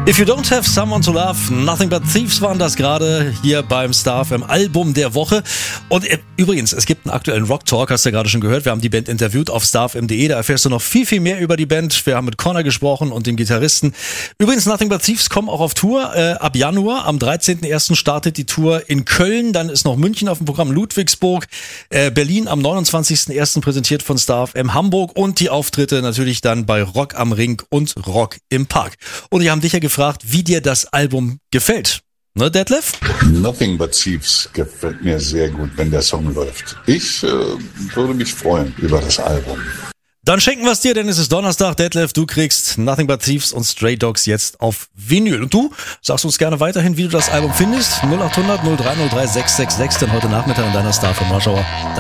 If you don't have someone to love, Nothing But Thieves waren das gerade hier beim Star FM Album der Woche. Und übrigens, es gibt einen aktuellen Rock Talk, hast du ja gerade schon gehört. Wir haben die Band interviewt auf starfm.de, da erfährst du noch viel, viel mehr über die Band. Wir haben mit Connor gesprochen und dem Gitarristen. Übrigens, Nothing But Thieves kommen auch auf Tour ab Januar. Am 13.01. startet die Tour in Köln, dann ist noch München auf dem Programm, Ludwigsburg, Berlin am 29.01. präsentiert von Star FM, Hamburg und die Auftritte natürlich dann bei Rock am Ring und Rock im Park. Und die haben dich ja gefragt, wie dir das Album gefällt. Ne, Detlef? Nothing But Thieves gefällt mir sehr gut, wenn der Song läuft. Ich würde mich freuen über das Album. Dann schenken wir es dir, denn es ist Donnerstag. Detlef, du kriegst Nothing But Thieves und Stray Dogs jetzt auf Vinyl. Und du sagst uns gerne weiterhin, wie du das Album findest. 0800 0303 666, denn heute Nachmittag in deiner Star vom Rush Hour.